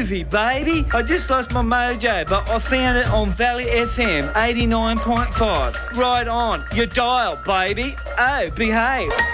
groovy, baby. I just lost my mojo, but I found it on Valley FM 89.5. Right on. Your dial, baby. Oh, behave.